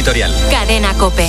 editorial. Cadena COPE.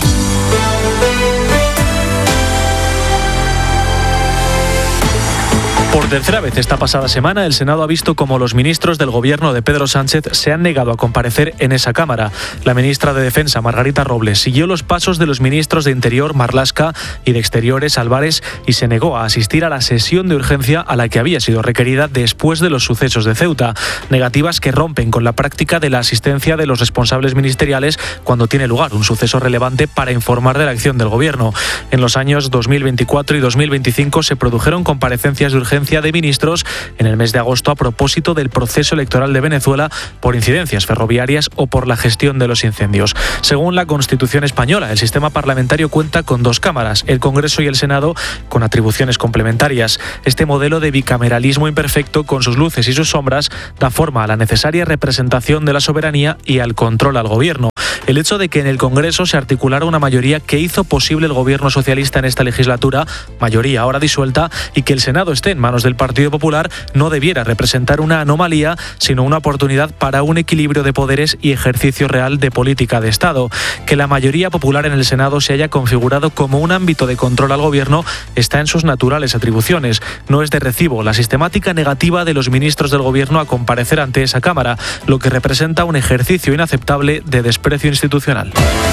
Por tercera vez esta pasada semana, el Senado ha visto cómo los ministros del gobierno de Pedro Sánchez se han negado a comparecer en esa Cámara. La ministra de Defensa, Margarita Robles, siguió los pasos de los ministros de Interior, Marlaska, y de Exteriores, Álvarez, y se negó a asistir a la sesión de urgencia a la que había sido requerida después de los sucesos de Ceuta. Negativas que rompen con la práctica de la asistencia de los responsables ministeriales cuando tiene lugar un suceso relevante para informar de la acción del gobierno. En los años 2024 y 2025 se produjeron comparecencias de urgencia de ministros en el mes de agosto a propósito del proceso electoral de Venezuela por incidencias ferroviarias o por la gestión de los incendios. Según la Constitución española, el sistema parlamentario cuenta con dos cámaras, el Congreso y el Senado, con atribuciones complementarias. Este modelo de bicameralismo imperfecto, con sus luces y sus sombras, da forma a la necesaria representación de la soberanía y al control al gobierno. El hecho de que en el Congreso se articulara una mayoría que hizo posible el gobierno socialista en esta legislatura, mayoría ahora disuelta, y que el Senado esté en manos del Partido Popular, no debiera representar una anomalía, sino una oportunidad para un equilibrio de poderes y ejercicio real de política de Estado. Que la mayoría popular en el Senado se haya configurado como un ámbito de control al gobierno está en sus naturales atribuciones. No es de recibo la sistemática negativa de los ministros del gobierno a comparecer ante esa Cámara, lo que representa un ejercicio inaceptable de desprecio institucional.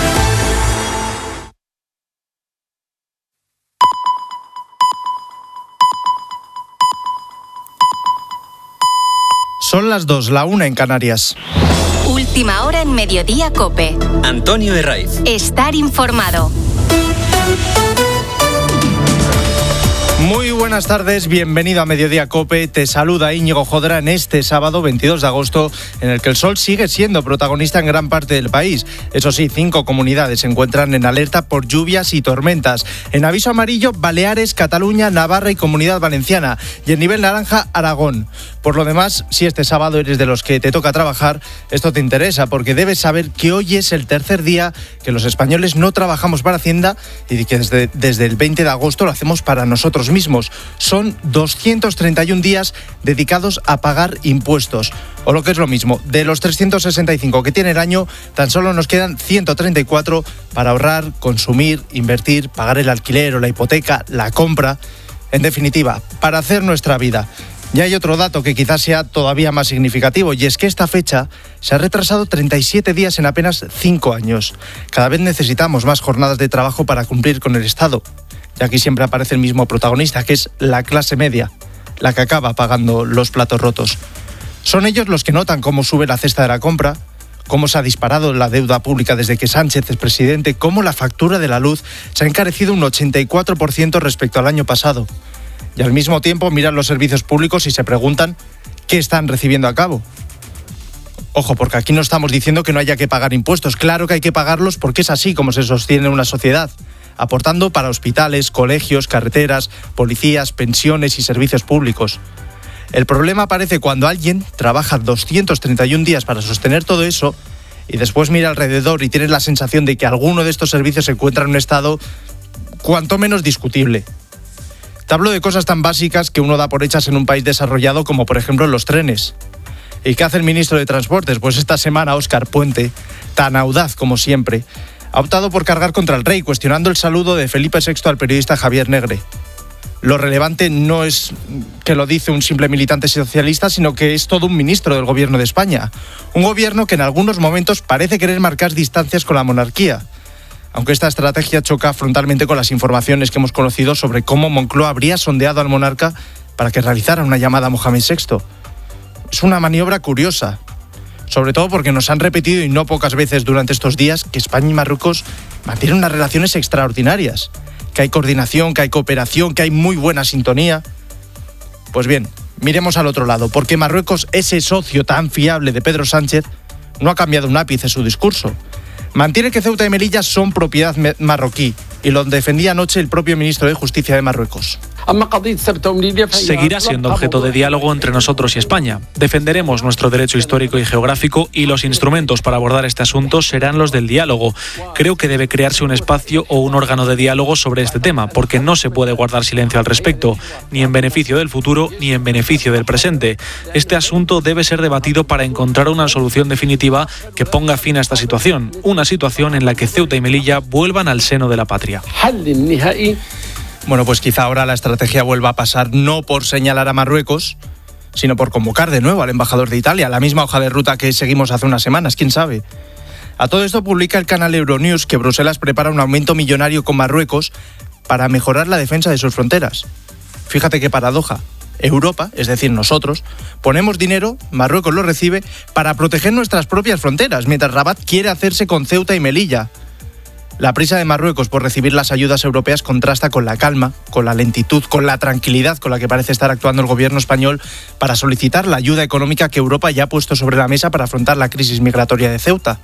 Son las 2, la 1 en Canarias. Última hora en Mediodía COPE. Antonio Herraiz. Estar informado. Muy buenas tardes, bienvenido a Mediodía COPE. Te saluda Íñigo Jodra en este sábado 22 de agosto, en el que el sol sigue siendo protagonista en gran parte del país. Eso sí, 5 comunidades se encuentran en alerta por lluvias y tormentas. En aviso amarillo, Baleares, Cataluña, Navarra y Comunidad Valenciana. Y en nivel naranja, Aragón. Por lo demás, si este sábado eres de los que te toca trabajar, esto te interesa, porque debes saber que hoy es el tercer día que los españoles no trabajamos para Hacienda y que desde el 20 de agosto lo hacemos para nosotros mismos. Son 231 días dedicados a pagar impuestos. O lo que es lo mismo, de los 365 que tiene el año, tan solo nos quedan 134 para ahorrar, consumir, invertir, pagar el alquiler o la hipoteca, la compra. En definitiva, para hacer nuestra vida. Y hay otro dato que quizás sea todavía más significativo, y es que esta fecha se ha retrasado 37 días en apenas 5 años. Cada vez necesitamos más jornadas de trabajo para cumplir con el Estado. Y aquí siempre aparece el mismo protagonista, que es la clase media, la que acaba pagando los platos rotos. Son ellos los que notan cómo sube la cesta de la compra, cómo se ha disparado la deuda pública desde que Sánchez es presidente, cómo la factura de la luz se ha encarecido un 84% respecto al año pasado. Y al mismo tiempo miran los servicios públicos y se preguntan qué están recibiendo a cabo. Ojo, porque aquí no estamos diciendo que no haya que pagar impuestos. Claro que hay que pagarlos porque es así como se sostiene una sociedad, aportando para hospitales, colegios, carreteras, policías, pensiones y servicios públicos. El problema aparece cuando alguien trabaja 231 días para sostener todo eso y después mira alrededor y tiene la sensación de que alguno de estos servicios se encuentra en un estado cuanto menos discutible. Te hablo de cosas tan básicas que uno da por hechas en un país desarrollado como por ejemplo los trenes. ¿Y qué hace el ministro de Transportes? Pues esta semana Óscar Puente, tan audaz como siempre, ha optado por cargar contra el rey, cuestionando el saludo de Felipe VI al periodista Javier Negre. Lo relevante no es que lo dice un simple militante socialista, sino que es todo un ministro del gobierno de España. Un gobierno que en algunos momentos parece querer marcar distancias con la monarquía. Aunque esta estrategia choca frontalmente con las informaciones que hemos conocido sobre cómo Moncloa habría sondeado al monarca para que realizara una llamada a Mohamed VI. Es una maniobra curiosa, sobre todo porque nos han repetido y no pocas veces durante estos días que España y Marruecos mantienen unas relaciones extraordinarias, que hay coordinación, que hay cooperación, que hay muy buena sintonía. Pues bien, miremos al otro lado, porque Marruecos, ese socio tan fiable de Pedro Sánchez, no ha cambiado un ápice su discurso. Mantiene que Ceuta y Melilla son propiedad marroquí, y lo defendía anoche el propio ministro de Justicia de Marruecos. Seguirá siendo objeto de diálogo entre nosotros y España. Defenderemos nuestro derecho histórico y geográfico y los instrumentos para abordar este asunto serán los del diálogo. Creo que debe crearse un espacio o un órgano de diálogo sobre este tema, porque no se puede guardar silencio al respecto, ni en beneficio del futuro ni en beneficio del presente. Este asunto debe ser debatido para encontrar una solución definitiva que ponga fin a esta situación, una situación en la que Ceuta y Melilla vuelvan al seno de la patria. Bueno, pues quizá ahora la estrategia vuelva a pasar no por señalar a Marruecos, sino por convocar de nuevo al embajador de Italia, la misma hoja de ruta que seguimos hace unas semanas, quién sabe. A todo esto publica el canal Euronews que Bruselas prepara un aumento millonario con Marruecos para mejorar la defensa de sus fronteras. Fíjate qué paradoja. Europa, es decir, nosotros, ponemos dinero, Marruecos lo recibe, para proteger nuestras propias fronteras, mientras Rabat quiere hacerse con Ceuta y Melilla. La prisa de Marruecos por recibir las ayudas europeas contrasta con la calma, con la lentitud, con la tranquilidad con la que parece estar actuando el gobierno español para solicitar la ayuda económica que Europa ya ha puesto sobre la mesa para afrontar la crisis migratoria de Ceuta.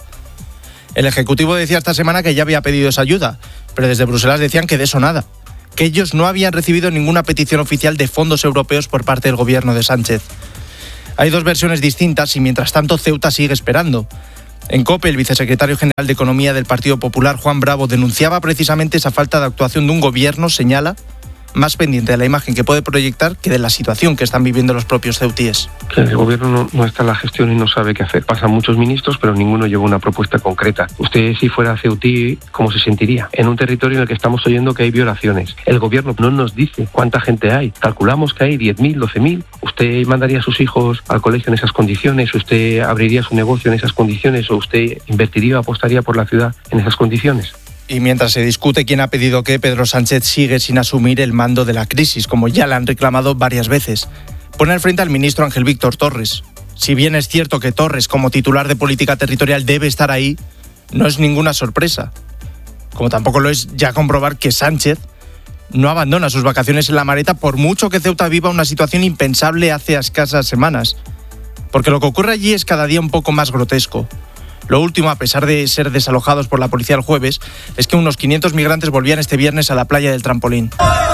El Ejecutivo decía esta semana que ya había pedido esa ayuda, pero desde Bruselas decían que de eso nada, que ellos no habían recibido ninguna petición oficial de fondos europeos por parte del gobierno de Sánchez. Hay dos versiones distintas y mientras tanto Ceuta sigue esperando. En COPE, el vicesecretario general de Economía del Partido Popular, Juan Bravo, denunciaba precisamente esa falta de actuación de un gobierno, señala, más pendiente de la imagen que puede proyectar que de la situación que están viviendo los propios ceutíes. Que el gobierno no está en la gestión y no sabe qué hacer. Pasan muchos ministros, pero ninguno lleva una propuesta concreta. Usted, si fuera ceutí, ¿cómo se sentiría? En un territorio en el que estamos oyendo que hay violaciones. El gobierno no nos dice cuánta gente hay. Calculamos que hay 10.000, 12.000. ¿Usted mandaría a sus hijos al colegio en esas condiciones? ¿Usted abriría su negocio en esas condiciones? ¿O usted invertiría o apostaría por la ciudad en esas condiciones? Y mientras se discute quién ha pedido qué, Pedro Sánchez sigue sin asumir el mando de la crisis, como ya le han reclamado varias veces. Pone al frente al ministro Ángel Víctor Torres. Si bien es cierto que Torres, como titular de política territorial, debe estar ahí, no es ninguna sorpresa. Como tampoco lo es ya comprobar que Sánchez no abandona sus vacaciones en la maleta por mucho que Ceuta viva una situación impensable hace escasas semanas. Porque lo que ocurre allí es cada día un poco más grotesco. Lo último, a pesar de ser desalojados por la policía el jueves, es que unos 500 migrantes volvían este viernes a la playa del Trampolín.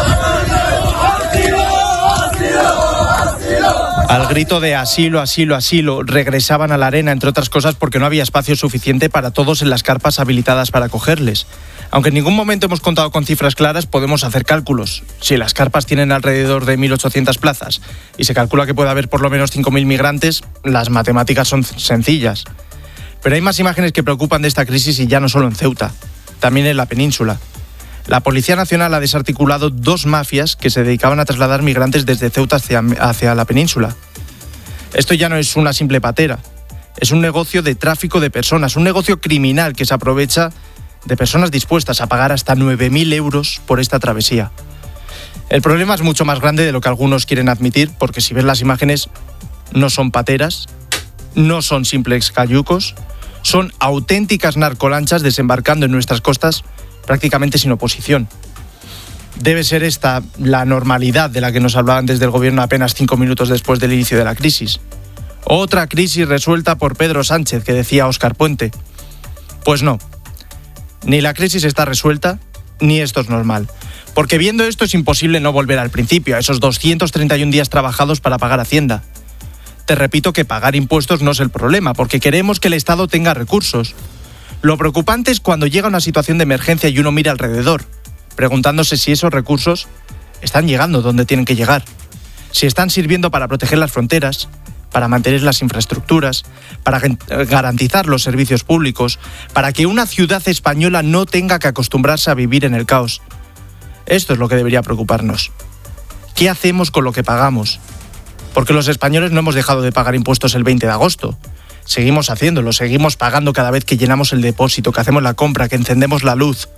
Al grito de asilo, asilo, asilo, regresaban a la arena, entre otras cosas porque no había espacio suficiente para todos en las carpas habilitadas para acogerles. Aunque en ningún momento hemos contado con cifras claras, podemos hacer cálculos. Si las carpas tienen alrededor de 1.800 plazas y se calcula que puede haber por lo menos 5.000 migrantes, las matemáticas son sencillas. Pero hay más imágenes que preocupan de esta crisis y ya no solo en Ceuta, también en la península. La Policía Nacional ha desarticulado 2 mafias que se dedicaban a trasladar migrantes desde Ceuta hacia la península. Esto ya no es una simple patera, es un negocio de tráfico de personas, un negocio criminal que se aprovecha de personas dispuestas a pagar hasta 9.000 euros por esta travesía. El problema es mucho más grande de lo que algunos quieren admitir, porque si ves las imágenes, no son pateras, no son simples cayucos, son auténticas narcolanchas desembarcando en nuestras costas prácticamente sin oposición. Debe ser esta la normalidad de la que nos hablaban desde el gobierno apenas 5 minutos después del inicio de la crisis. Otra crisis resuelta por Pedro Sánchez, que decía Óscar Puente. Pues no, ni la crisis está resuelta, ni esto es normal. Porque viendo esto es imposible no volver al principio, a esos 231 días trabajados para pagar Hacienda. Te repito que pagar impuestos no es el problema, porque queremos que el Estado tenga recursos. Lo preocupante es cuando llega una situación de emergencia y uno mira alrededor, preguntándose si esos recursos están llegando donde tienen que llegar, si están sirviendo para proteger las fronteras, para mantener las infraestructuras, para garantizar los servicios públicos, para que una ciudad española no tenga que acostumbrarse a vivir en el caos. Esto es lo que debería preocuparnos. ¿Qué hacemos con lo que pagamos? Porque los españoles no hemos dejado de pagar impuestos el 20 de agosto. Seguimos haciéndolo, seguimos pagando cada vez que llenamos el depósito, que hacemos la compra, que encendemos la luz.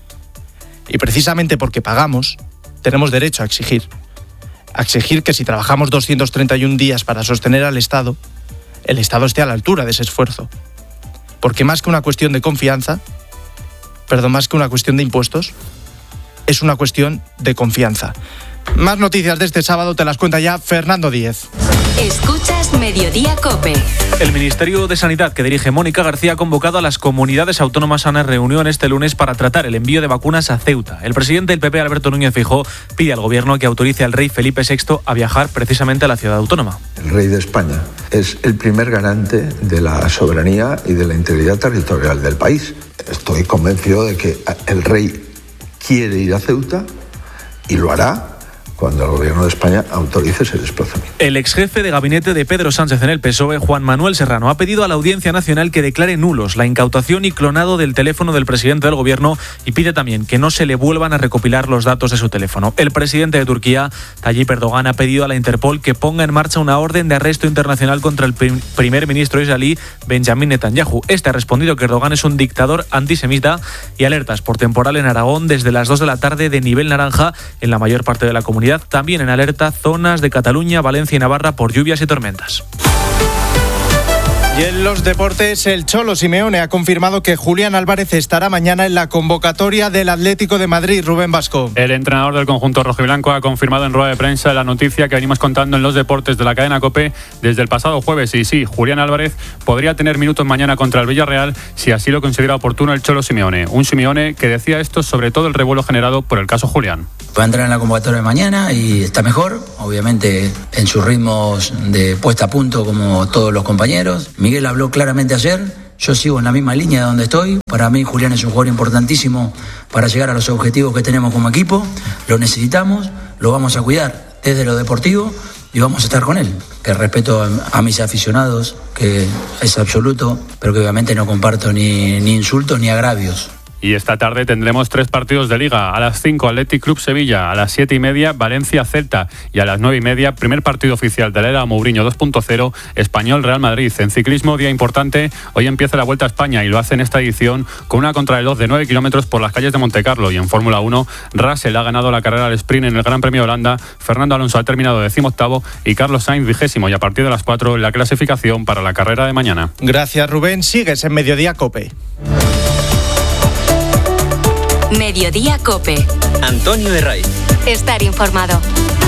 Y precisamente porque pagamos, tenemos derecho a exigir. A exigir que si trabajamos 231 días para sostener al Estado, el Estado esté a la altura de ese esfuerzo. Porque más que una cuestión de confianza, más que una cuestión de impuestos, es una cuestión de confianza. Más noticias de este sábado te las cuenta ya Fernando Díez. Escuchas Escuchas Mediodía COPE. El Ministerio de Sanidad, que dirige Mónica García, ha convocado a las comunidades autónomas a una reunión este lunes para tratar el envío de vacunas a Ceuta. El presidente del PP, Alberto Núñez Feijóo, pide al gobierno que autorice al rey Felipe VI a viajar precisamente a la ciudad autónoma. El rey de España es el primer garante de la soberanía y de la integridad territorial del país. Estoy convencido de que el rey quiere ir a Ceuta y lo hará cuando el gobierno de España autorice ese desplazamiento. El exjefe de gabinete de Pedro Sánchez en el PSOE, Juan Manuel Serrano, ha pedido a la Audiencia Nacional que declare nulos la incautación y clonado del teléfono del presidente del gobierno y pide también que no se le vuelvan a recopilar los datos de su teléfono. El presidente de Turquía, Tayyip Erdogan, ha pedido a la Interpol que ponga en marcha una orden de arresto internacional contra el primer ministro israelí, Benjamin Netanyahu. Este ha respondido que Erdogan es un dictador antisemita y alertas por temporal en Aragón desde las 2 de la tarde de nivel naranja en la mayor parte de la comunidad. También en alerta zonas de Cataluña, Valencia y Navarra por lluvias y tormentas. Y en los deportes, el Cholo Simeone ha confirmado que Julián Álvarez estará mañana en la convocatoria del Atlético de Madrid. Rubén Vasco. El entrenador del conjunto rojiblanco ha confirmado en rueda de prensa la noticia que venimos contando en los deportes de la cadena COPE desde el pasado jueves. Y sí, Julián Álvarez podría tener minutos mañana contra el Villarreal si así lo considera oportuno el Cholo Simeone. Un Simeone que decía esto sobre todo el revuelo generado por el caso Julián. Va a entrar en la convocatoria de mañana y está mejor, obviamente en sus ritmos de puesta a punto como todos los compañeros. Miguel habló claramente ayer, yo sigo en la misma línea de donde estoy. Para mí Julián es un jugador importantísimo para llegar a los objetivos que tenemos como equipo. Lo necesitamos, lo vamos a cuidar desde lo deportivo y vamos a estar con él. Que respeto a mis aficionados, que es absoluto, pero que obviamente no comparto ni insultos ni agravios. Y esta tarde tendremos 3 partidos de Liga. A las 5, Athletic Club Sevilla. A las 7:30, Valencia Celta. Y a las 9:30, primer partido oficial de la era Mourinho 2.0, Español Real Madrid. En ciclismo, día importante. Hoy empieza la Vuelta a España y lo hace en esta edición con una contrarreloj de 9 kilómetros por las calles de Montecarlo. Y en Fórmula 1, Russell ha ganado la carrera al sprint en el Gran Premio de Holanda. Fernando Alonso ha terminado 18º y Carlos Sainz 20º. Y a partir de las 4, la clasificación para la carrera de mañana. Gracias, Rubén. Sigues en Mediodía COPE. Mediodía COPE. Antonio Herraiz. Estar informado.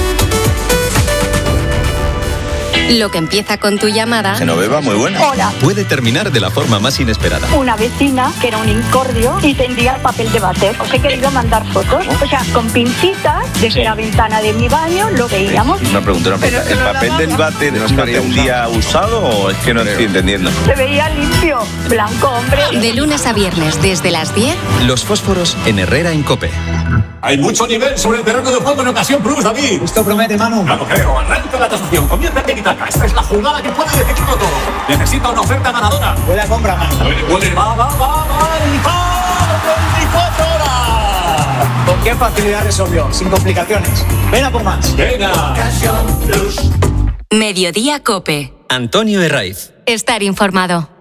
Lo que empieza con tu llamada. Genoveva, muy buena. Hola. Puede terminar de la forma más inesperada. Una vecina que era un incordio y tendía el papel de váter. Os he querido mandar fotos. O sea, con pincitas, desde la ventana de mi baño lo veíamos. Una pregunta. ¿El papel del váter no estaría un día usado o es que no estoy entendiendo? Se veía limpio, blanco, hombre. De lunes a viernes, desde las 10. Los fósforos en Herrera en COPE. Hay mucho nivel sobre el terreno de juego en ocasión plus, David. Esto promete, Manu. Claro, creo. Arranca la tasación. Comienza a tic-tac. Esta es la jugada que puede decidirlo todo. Necesita una oferta ganadora. Buena compra, Manu. Va. 24 horas. ¿Con qué facilidad resolvió? Sin complicaciones. Ven a por más. Venga. Mediodía COPE. Antonio Herraiz. Estar informado.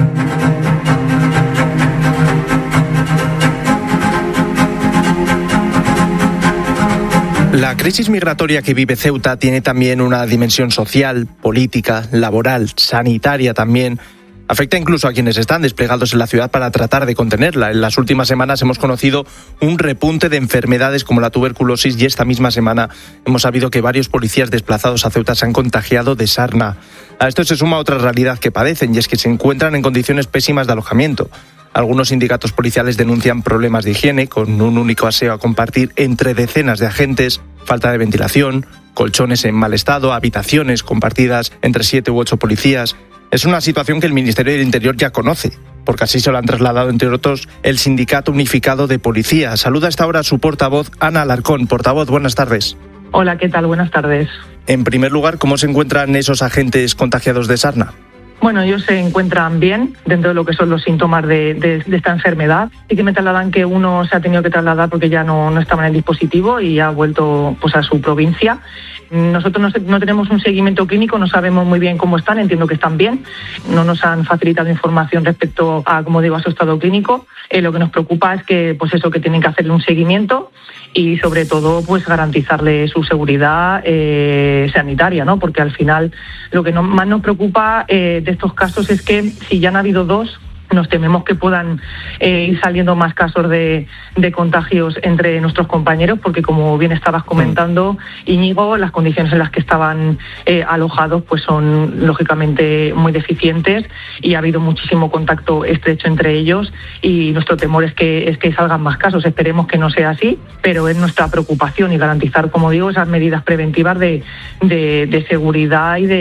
La crisis migratoria que vive Ceuta tiene también una dimensión social, política, laboral, sanitaria también. Afecta incluso a quienes están desplegados en la ciudad para tratar de contenerla. En las últimas semanas hemos conocido un repunte de enfermedades como la tuberculosis y esta misma semana hemos sabido que varios policías desplazados a Ceuta se han contagiado de sarna. A esto se suma otra realidad que padecen y es que se encuentran en condiciones pésimas de alojamiento. Algunos sindicatos policiales denuncian problemas de higiene, con un único aseo a compartir entre decenas de agentes, falta de ventilación, colchones en mal estado, habitaciones compartidas entre 7 u 8 policías. Es una situación que el Ministerio del Interior ya conoce, porque así se lo han trasladado, entre otros, el Sindicato Unificado de Policía. Saluda a esta hora a su portavoz, Ana Alarcón. Portavoz, buenas tardes. Hola, ¿qué tal? Buenas tardes. En primer lugar, ¿cómo se encuentran esos agentes contagiados de sarna? Bueno, ellos se encuentran bien dentro de lo que son los síntomas de esta enfermedad. Sí que me trasladan que uno se ha tenido que trasladar porque ya no estaba en el dispositivo y ha vuelto pues a su provincia. Nosotros no tenemos un seguimiento clínico, no sabemos muy bien cómo están, entiendo que están bien. No nos han facilitado información respecto a, como digo, a su estado clínico. Lo que nos preocupa es que, pues eso, que tienen que hacerle un seguimiento y sobre todo pues garantizarle su seguridad sanitaria, ¿no? Porque al final lo que más nos preocupa de estos casos es que si ya han habido 2, nos tememos que puedan ir saliendo más casos de contagios entre nuestros compañeros, porque como bien estabas comentando, Íñigo, las condiciones en las que estaban alojados pues son lógicamente muy deficientes y ha habido muchísimo contacto estrecho entre ellos, y nuestro temor es que salgan más casos. Esperemos que no sea así, pero es nuestra preocupación y garantizar, como digo, esas medidas preventivas de seguridad y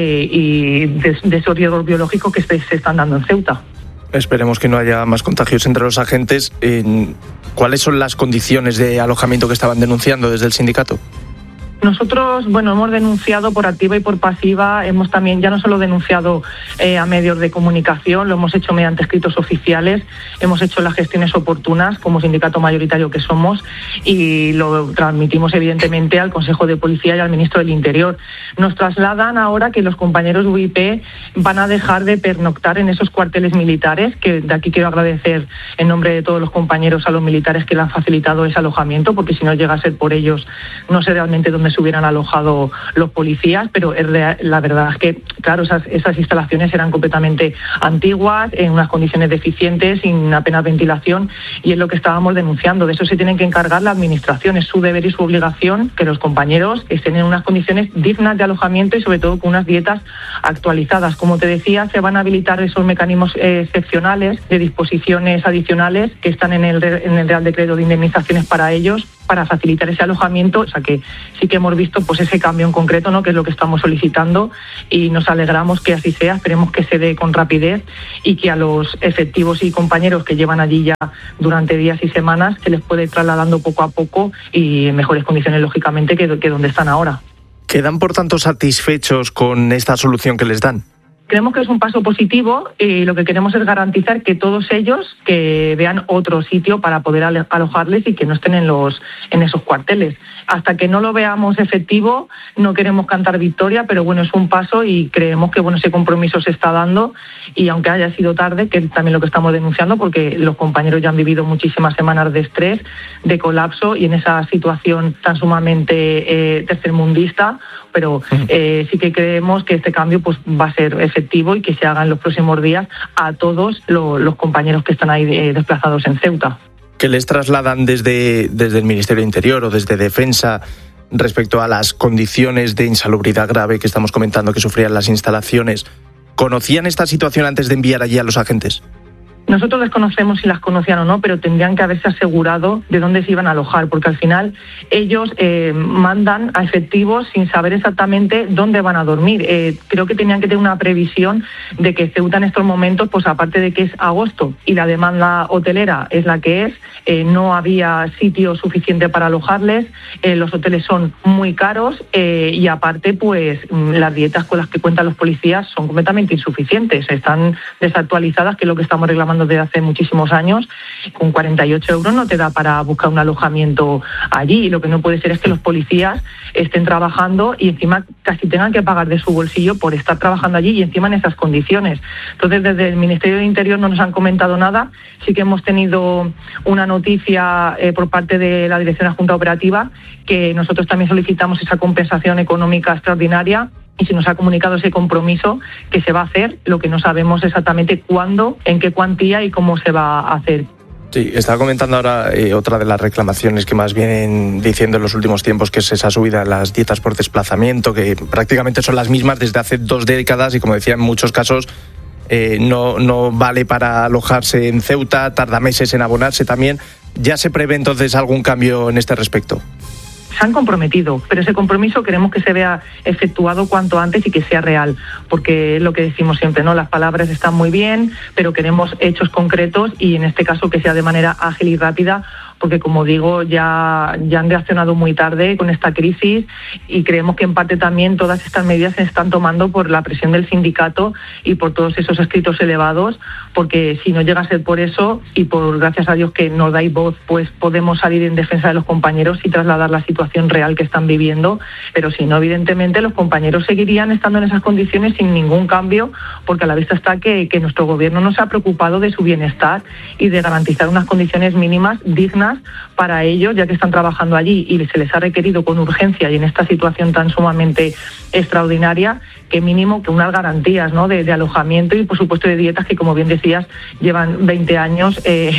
de esos riesgos biológicos que se están dando en Ceuta. Esperemos que no haya más contagios entre los agentes. ¿Cuáles son las condiciones de alojamiento que estaban denunciando desde el sindicato? Nosotros, hemos denunciado por activa y por pasiva, hemos también ya no solo denunciado a medios de comunicación, lo hemos hecho mediante escritos oficiales, hemos hecho las gestiones oportunas como sindicato mayoritario que somos y lo transmitimos evidentemente al Consejo de Policía y al Ministro del Interior. Nos trasladan ahora que los compañeros de UIP van a dejar de pernoctar en esos cuarteles militares, que de aquí quiero agradecer en nombre de todos los compañeros a los militares que le han facilitado ese alojamiento, porque si no llega a ser por ellos, no sé realmente dónde se hubieran alojado los policías, pero la verdad es que, claro, esas instalaciones eran completamente antiguas, en unas condiciones deficientes, sin apenas ventilación, y es lo que estábamos denunciando. De eso se tienen que encargar la administración, es su deber y su obligación que los compañeros estén en unas condiciones dignas de alojamiento y sobre todo con unas dietas actualizadas. Como te decía, se van a habilitar esos mecanismos excepcionales de disposiciones adicionales que están en el Real Decreto de indemnizaciones para ellos, para facilitar ese alojamiento. O sea que sí que hemos visto pues ese cambio en concreto, ¿no?, que es lo que estamos solicitando, y nos alegramos que así sea. Esperemos que se dé con rapidez y que a los efectivos y compañeros que llevan allí ya durante días y semanas se les puede ir trasladando poco a poco y en mejores condiciones, lógicamente, que donde están ahora. ¿Quedan, por tanto, satisfechos con esta solución que les dan? Creemos que es un paso positivo y lo que queremos es garantizar que todos ellos que vean otro sitio para poder alojarles y que no estén en esos cuarteles. Hasta que no lo veamos efectivo no queremos cantar victoria, pero bueno, es un paso y creemos que ese compromiso se está dando, y aunque haya sido tarde, que es también lo que estamos denunciando, porque los compañeros ya han vivido muchísimas semanas de estrés, de colapso y en esa situación tan sumamente tercermundista, pero sí que creemos que este cambio pues va a ser efectivo y que se haga en los próximos días a todos los compañeros que están ahí desplazados en Ceuta. ¿Qué les trasladan desde el Ministerio de Interior o desde Defensa respecto a las condiciones de insalubridad grave que estamos comentando que sufrían las instalaciones? ¿Conocían esta situación antes de enviar allí a los agentes? Nosotros desconocemos si las conocían o no, pero tendrían que haberse asegurado de dónde se iban a alojar, porque al final ellos mandan a efectivos sin saber exactamente dónde van a dormir. Creo que tenían que tener una previsión de que Ceuta en estos momentos, pues aparte de que es agosto y la demanda hotelera es la que es, no había sitio suficiente para alojarles, los hoteles son muy caros y aparte pues las dietas con las que cuentan los policías son completamente insuficientes, están desactualizadas, que es lo que estamos reclamando desde hace muchísimos años. Con 48 euros no te da para buscar un alojamiento allí, y lo que no puede ser es que los policías estén trabajando y encima casi tengan que pagar de su bolsillo por estar trabajando allí y encima en esas condiciones. Entonces, desde el Ministerio de Interior no nos han comentado nada. Sí que hemos tenido una noticia por parte de la Dirección Adjunta Operativa, que nosotros también solicitamos esa compensación económica extraordinaria, y se nos ha comunicado ese compromiso que se va a hacer. Lo que no sabemos exactamente cuándo, en qué cuantía y cómo se va a hacer. Sí, estaba comentando ahora otra de las reclamaciones que más vienen diciendo en los últimos tiempos, que es esa subida en las dietas por desplazamiento, que prácticamente son las mismas desde hace 2 décadas y, como decía, en muchos casos no vale para alojarse en Ceuta, tarda meses en abonarse también. ¿Ya se prevé entonces algún cambio en este respecto? Se han comprometido, pero ese compromiso queremos que se vea efectuado cuanto antes y que sea real, porque es lo que decimos siempre, ¿no? Las palabras están muy bien, pero queremos hechos concretos, y en este caso que sea de manera ágil y rápida, porque, como digo, ya han reaccionado muy tarde con esta crisis, y creemos que en parte también todas estas medidas se están tomando por la presión del sindicato y por todos esos escritos elevados, porque si no llega a ser por eso, y por gracias a Dios que nos dais voz, pues podemos salir en defensa de los compañeros y trasladar la situación real que están viviendo, pero si no, evidentemente los compañeros seguirían estando en esas condiciones sin ningún cambio, porque a la vista está que nuestro gobierno no se ha preocupado de su bienestar y de garantizar unas condiciones mínimas dignas semanas para ellos, ya que están trabajando allí y se les ha requerido con urgencia y en esta situación tan sumamente extraordinaria, que mínimo que unas garantías, ¿no?, de alojamiento y por supuesto de dietas que, como bien decías, llevan 20 años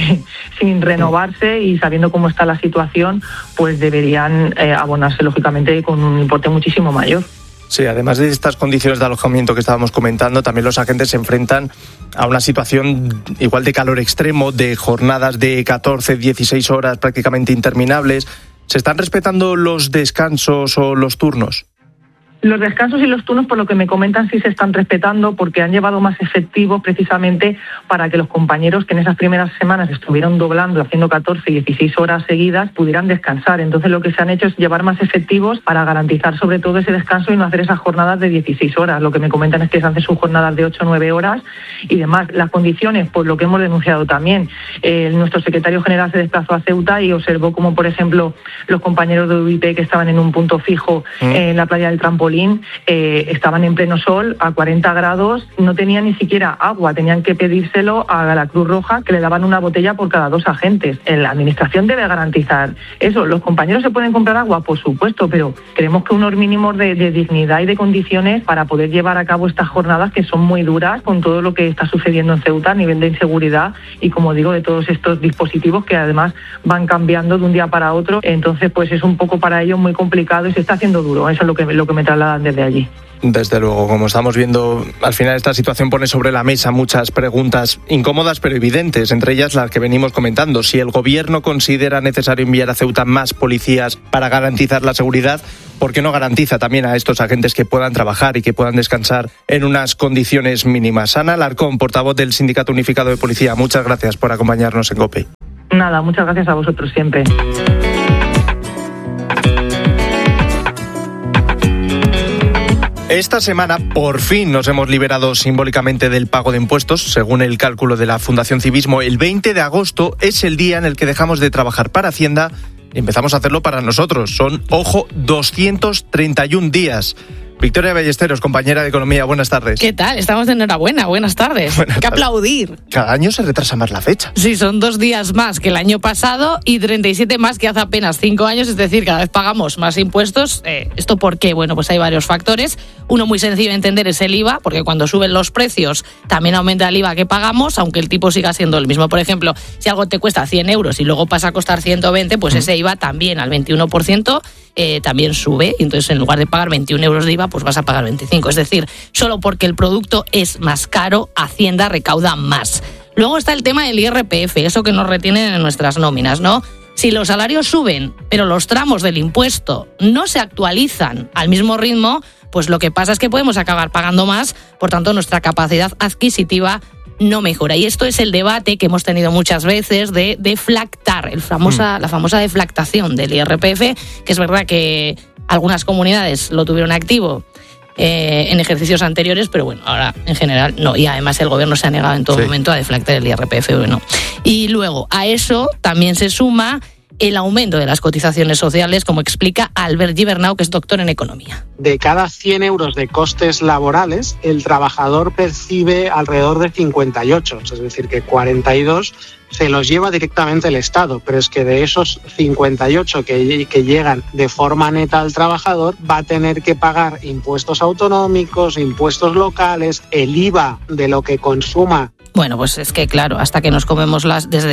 sin renovarse, y sabiendo cómo está la situación, pues deberían abonarse lógicamente con un importe muchísimo mayor. Sí, además de estas condiciones de alojamiento que estábamos comentando, también los agentes se enfrentan a una situación igual de calor extremo, de jornadas de 14, 16 horas prácticamente interminables. ¿Se están respetando los descansos o los turnos? Los descansos y los turnos, por lo que me comentan, sí se están respetando, porque han llevado más efectivos precisamente para que los compañeros que en esas primeras semanas estuvieron doblando, haciendo 14 y 16 horas seguidas, pudieran descansar. Entonces lo que se han hecho es llevar más efectivos para garantizar sobre todo ese descanso y no hacer esas jornadas de 16 horas. Lo que me comentan es que se hacen sus jornadas de 8 o 9 horas y demás. Las condiciones, pues lo que hemos denunciado también. Nuestro secretario general se desplazó a Ceuta y observó como, por ejemplo, los compañeros de UIP que estaban en un punto fijo en la playa del Trampolín, estaban en pleno sol a 40 grados, no tenían ni siquiera agua, tenían que pedírselo a la Cruz Roja, que le daban una botella por cada 2 agentes. La administración debe garantizar eso. ¿Los compañeros se pueden comprar agua? Por supuesto, pero creemos que unos mínimos de dignidad y de condiciones para poder llevar a cabo estas jornadas, que son muy duras con todo lo que está sucediendo en Ceuta a nivel de inseguridad y, como digo, de todos estos dispositivos que además van cambiando de un día para otro. Entonces, pues es un poco para ellos muy complicado y se está haciendo duro. Eso es lo que me trasladan desde allí. Desde luego, como estamos viendo, al final esta situación pone sobre la mesa muchas preguntas incómodas pero evidentes, entre ellas las que venimos comentando. Si el gobierno considera necesario enviar a Ceuta más policías para garantizar la seguridad, ¿por qué no garantiza también a estos agentes que puedan trabajar y que puedan descansar en unas condiciones mínimas? Ana Alarcón, portavoz del Sindicato Unificado de Policía, muchas gracias por acompañarnos en COPE. Nada, muchas gracias a vosotros siempre. Esta semana, por fin, nos hemos liberado simbólicamente del pago de impuestos. Según el cálculo de la Fundación Civismo, el 20 de agosto es el día en el que dejamos de trabajar para Hacienda y empezamos a hacerlo para nosotros. Son, ojo, 231 días. Victoria Ballesteros, compañera de Economía, buenas tardes. ¿Qué tal? Estamos de enhorabuena, buenas tardes. Hay que aplaudir. Cada año se retrasa más la fecha. Sí, son 2 días más que el año pasado y 37 más que hace apenas 5 años, es decir, cada vez pagamos más impuestos. ¿Esto por qué? Bueno, pues hay varios factores. Uno muy sencillo de entender es el IVA, porque cuando suben los precios también aumenta el IVA que pagamos, aunque el tipo siga siendo el mismo. Por ejemplo, si algo te cuesta 100 euros y luego pasa a costar 120, pues ese IVA también al 21% también sube. Entonces, en lugar de pagar 21 euros de IVA, pues vas a pagar 25. Es decir, solo porque el producto es más caro, Hacienda recauda más. Luego está el tema del IRPF, eso que nos retienen en nuestras nóminas, ¿no? Si los salarios suben, pero los tramos del impuesto no se actualizan al mismo ritmo, pues lo que pasa es que podemos acabar pagando más, por tanto nuestra capacidad adquisitiva no mejora. Y esto es el debate que hemos tenido muchas veces de deflactar, la famosa deflactación del IRPF, que es verdad que algunas comunidades lo tuvieron activo en ejercicios anteriores, pero bueno, ahora en general no, y además el gobierno se ha negado en todo momento a deflactar el IRPF. Bueno. Y luego a eso también se suma el aumento de las cotizaciones sociales, como explica Albert Gibernau, que es doctor en economía. De cada 100 euros de costes laborales, el trabajador percibe alrededor de 58, es decir, que 42 se los lleva directamente el Estado, pero es que de esos 58 que llegan de forma neta al trabajador, va a tener que pagar impuestos autonómicos, impuestos locales, el IVA de lo que consuma. Bueno, pues es que claro, desde que nos comemos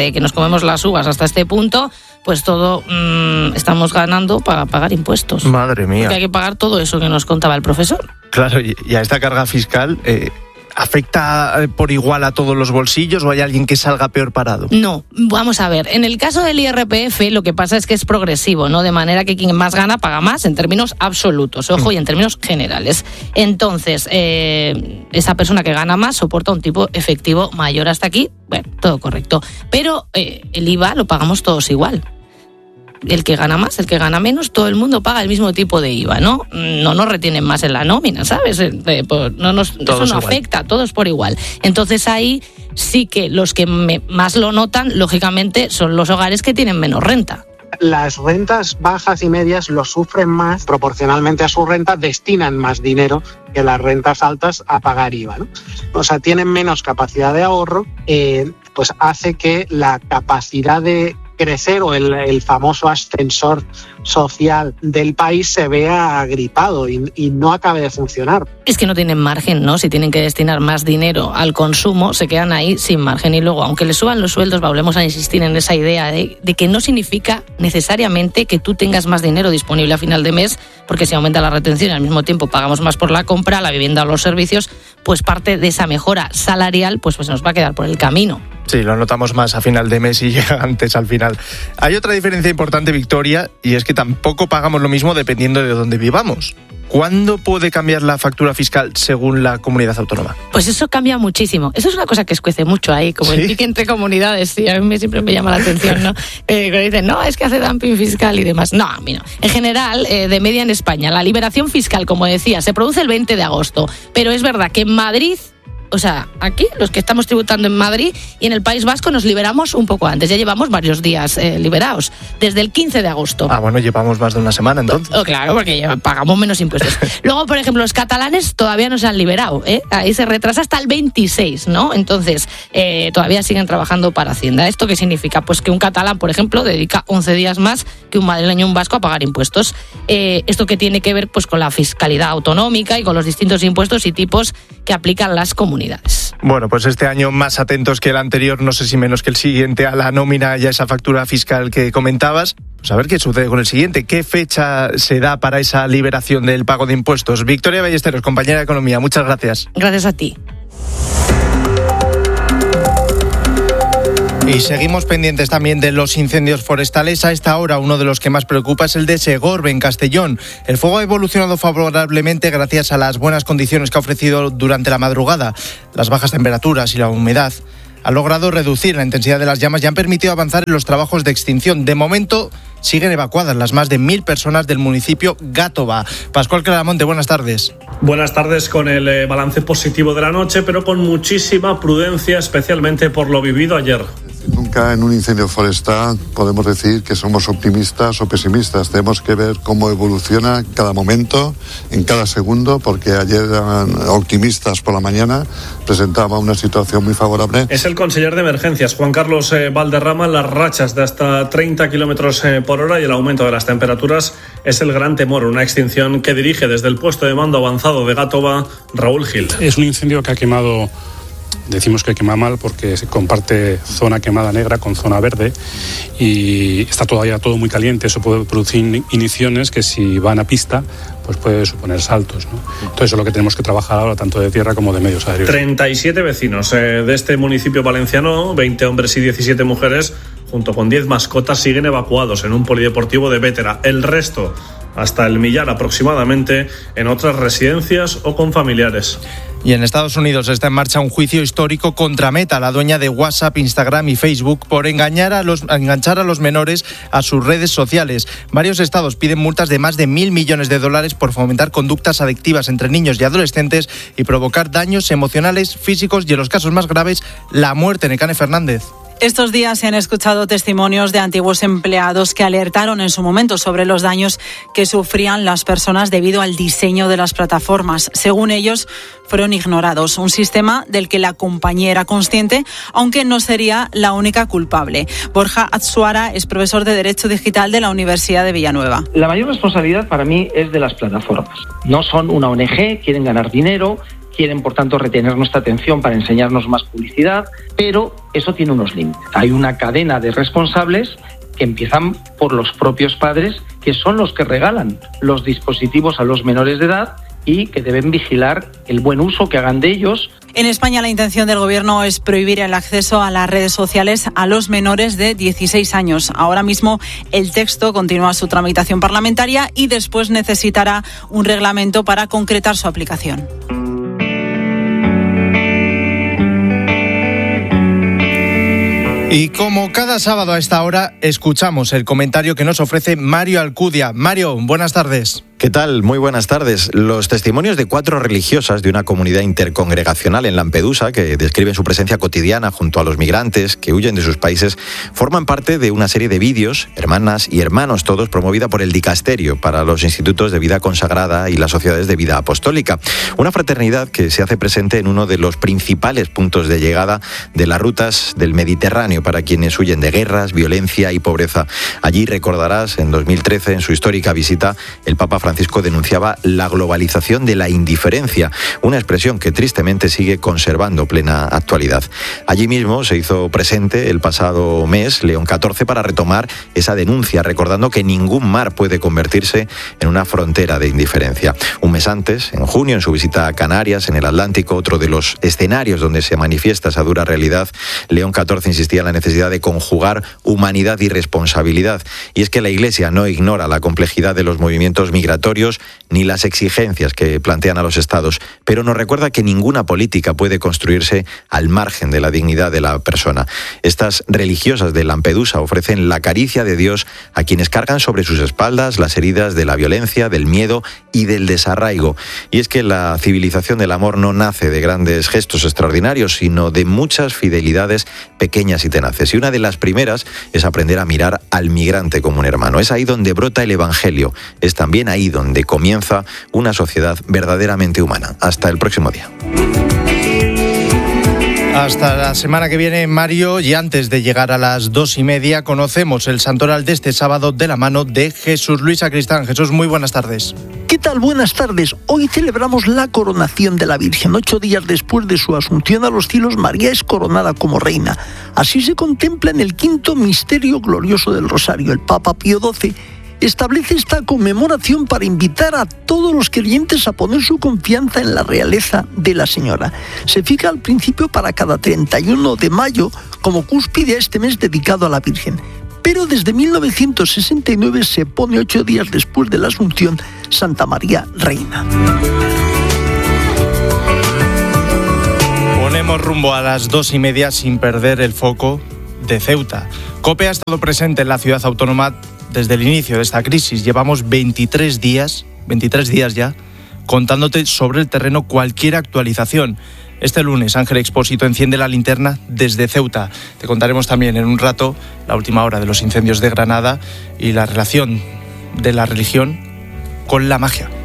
las uvas hasta este punto, pues todo estamos ganando para pagar impuestos. Madre mía. Porque hay que pagar todo eso que nos contaba el profesor. Claro, y a esta carga fiscal, ¿afecta por igual a todos los bolsillos o hay alguien que salga peor parado? No, vamos a ver, en el caso del IRPF lo que pasa es que es progresivo, ¿no? De manera que quien más gana paga más en términos absolutos, ojo, y en términos generales. Entonces, esa persona que gana más soporta un tipo efectivo mayor. Hasta aquí, bueno, todo correcto. Pero el IVA lo pagamos todos igual. El que gana más, el que gana menos, todo el mundo paga el mismo tipo de IVA, ¿no? No nos retienen más en la nómina, ¿sabes? Eso no afecta, a todos por igual. Entonces ahí sí que los que más lo notan, lógicamente, son los hogares que tienen menos renta. Las rentas bajas y medias lo sufren más, proporcionalmente a su renta, destinan más dinero que las rentas altas a pagar IVA, ¿no? O sea, tienen menos capacidad de ahorro, pues hace que la capacidad de crecer o el famoso ascensor social del país se vea gripado y no acabe de funcionar. Es que no tienen margen, ¿no? Si tienen que destinar más dinero al consumo, se quedan ahí sin margen. Y luego, aunque les suban los sueldos, volvemos a insistir en esa idea de que no significa necesariamente que tú tengas más dinero disponible a final de mes, porque si aumenta la retención y al mismo tiempo pagamos más por la compra, la vivienda o los servicios, pues parte de esa mejora salarial pues nos va a quedar por el camino. Sí, lo notamos más a final de mes y llega antes al final. Hay otra diferencia importante, Victoria, y es que tampoco pagamos lo mismo dependiendo de dónde vivamos. ¿Cuándo puede cambiar la factura fiscal según la comunidad autónoma? Pues eso cambia muchísimo. Eso es una cosa que escuece mucho ahí, como el pique entre comunidades. Sí, a mí siempre me llama la atención, ¿no? Cuando dicen, no, es que hace dumping fiscal y demás. No, a mí no. En general, de media en España, la liberación fiscal, como decía, se produce el 20 de agosto. Pero es verdad que en Madrid... O sea, aquí, los que estamos tributando en Madrid y en el País Vasco nos liberamos un poco antes. Ya llevamos varios días liberados, desde el 15 de agosto. Ah, bueno, llevamos más de una semana entonces. Claro, porque pagamos menos impuestos. Luego, por ejemplo, los catalanes todavía no se han liberado, ¿eh? Ahí se retrasa hasta el 26, ¿no? Entonces, todavía siguen trabajando para Hacienda. ¿Esto qué significa? Pues que un catalán, por ejemplo, dedica 11 días más que un madrileño o un vasco a pagar impuestos. Esto que tiene que ver pues con la fiscalidad autonómica y con los distintos impuestos y tipos que aplican las comunidades. Bueno, pues este año más atentos que el anterior, no sé si menos que el siguiente, a la nómina y a esa factura fiscal que comentabas. Pues a ver qué sucede con el siguiente. ¿Qué fecha se da para esa liberación del pago de impuestos? Victoria Ballesteros, compañera de Economía, muchas gracias. Gracias a ti. Y seguimos pendientes también de los incendios forestales. A esta hora uno de los que más preocupa es el de Segorbe, en Castellón. El fuego ha evolucionado favorablemente gracias a las buenas condiciones que ha ofrecido durante la madrugada. Las bajas temperaturas y la humedad han logrado reducir la intensidad de las llamas y han permitido avanzar en los trabajos de extinción. De momento siguen evacuadas las más de 1.000 personas del municipio Gátova. Pascual Claramonte, buenas tardes. Buenas tardes, con el balance positivo de la noche, pero con muchísima prudencia, especialmente por lo vivido ayer. Nunca en un incendio forestal podemos decir que somos optimistas o pesimistas. Tenemos que ver cómo evoluciona cada momento, en cada segundo, porque ayer eran optimistas por la mañana, presentaba una situación muy favorable. Es el conseller de emergencias, Juan Carlos Valderrama. Las rachas de hasta 30 kilómetros por hora y el aumento de las temperaturas es el gran temor. Una extinción que dirige desde el puesto de mando avanzado de Gátova, Raúl Gil. Es un incendio que ha quemado... Decimos que quema mal porque se comparte zona quemada negra con zona verde y está todavía todo muy caliente. Eso puede producir igniciones que si van a pista pues puede suponer saltos, ¿no? Entonces eso es lo que tenemos que trabajar ahora, tanto de tierra como de medios aéreos. 37 vecinos de este municipio valenciano, 20 hombres y 17 mujeres, junto con 10 mascotas, siguen evacuados en un polideportivo de Bétera. El resto, hasta el millar aproximadamente, en otras residencias o con familiares. Y en Estados Unidos está en marcha un juicio histórico contra Meta, la dueña de WhatsApp, Instagram y Facebook, por enganchar a los menores a sus redes sociales. Varios estados piden multas de más de $1.000 millones por fomentar conductas adictivas entre niños y adolescentes y provocar daños emocionales, físicos y, en los casos más graves, la muerte. Nekane Fernández. Estos días se han escuchado testimonios de antiguos empleados que alertaron en su momento sobre los daños que sufrían las personas debido al diseño de las plataformas. Según ellos, fueron ignorados. Un sistema del que la compañía era consciente, aunque no sería la única culpable. Borja Atsuara es profesor de Derecho Digital de la Universidad de Villanueva. La mayor responsabilidad para mí es de las plataformas. No son una ONG, quieren ganar dinero, quieren, por tanto, retener nuestra atención para enseñarnos más publicidad, pero eso tiene unos límites. Hay una cadena de responsables que empiezan por los propios padres, que son los que regalan los dispositivos a los menores de edad y que deben vigilar el buen uso que hagan de ellos. En España, la intención del Gobierno es prohibir el acceso a las redes sociales a los menores de 16 años. Ahora mismo el texto continúa su tramitación parlamentaria y después necesitará un reglamento para concretar su aplicación. Y como cada sábado a esta hora, escuchamos el comentario que nos ofrece Mario Alcudia. Mario, buenas tardes. ¿Qué tal? Muy buenas tardes. Los testimonios de 4 religiosas de una comunidad intercongregacional en Lampedusa, que describen su presencia cotidiana junto a los migrantes que huyen de sus países, forman parte de una serie de vídeos, hermanas y hermanos todos, promovida por el Dicasterio para los Institutos de Vida Consagrada y las Sociedades de Vida Apostólica. Una fraternidad que se hace presente en uno de los principales puntos de llegada de las rutas del Mediterráneo para quienes huyen de guerras, violencia y pobreza. Allí, recordarás, en 2013, en su histórica visita, el Papa Francisco denunciaba la globalización de la indiferencia, una expresión que tristemente sigue conservando plena actualidad. Allí mismo se hizo presente el pasado mes León XIV para retomar esa denuncia, recordando que ningún mar puede convertirse en una frontera de indiferencia. Un mes antes, en junio, en su visita a Canarias, en el Atlántico, otro de los escenarios donde se manifiesta esa dura realidad, León XIV insistía en la necesidad de conjugar humanidad y responsabilidad. Y es que la Iglesia no ignora la complejidad de los movimientos migratorios ni las exigencias que plantean a los estados, pero nos recuerda que ninguna política puede construirse al margen de la dignidad de la persona. Estas religiosas de Lampedusa ofrecen la caricia de Dios a quienes cargan sobre sus espaldas las heridas de la violencia, del miedo y del desarraigo. Y es que la civilización del amor no nace de grandes gestos extraordinarios, sino de muchas fidelidades pequeñas y tenaces. Y una de las primeras es aprender a mirar al migrante como un hermano. Es ahí donde brota el Evangelio. Es también ahí donde comienza una sociedad verdaderamente humana. Hasta el próximo día. Hasta la semana que viene, Mario, y antes de llegar a las 2:30 conocemos el santoral de este sábado de la mano de Jesús Luis Sacristán. Jesús, muy buenas tardes. ¿Qué tal? Buenas tardes. Hoy celebramos la coronación de la Virgen. 8 días después de su asunción a los cielos, María es coronada como reina. Así se contempla en el 5º misterio glorioso del Rosario. El Papa Pío XII establece esta conmemoración para invitar a todos los creyentes a poner su confianza en la realeza de la Señora. Se fija al principio para cada 31 de mayo como cúspide a este mes dedicado a la Virgen. Pero desde 1969 se pone 8 días después de la Asunción Santa María Reina. Ponemos rumbo a las 2:30 sin perder el foco de Ceuta. COPE ha estado presente en la ciudad autónoma desde el inicio de esta crisis. Llevamos 23 días ya, contándote sobre el terreno cualquier actualización. Este lunes, Ángel Expósito enciende la linterna desde Ceuta. Te contaremos también en un rato la última hora de los incendios de Granada y la relación de la religión con la magia.